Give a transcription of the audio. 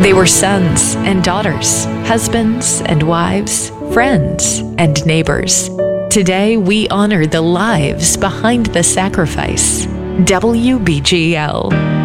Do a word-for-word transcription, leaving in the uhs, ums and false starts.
They were sons and daughters, husbands and wives, friends and neighbors. Today, we honor the lives behind the sacrifice. W B G L.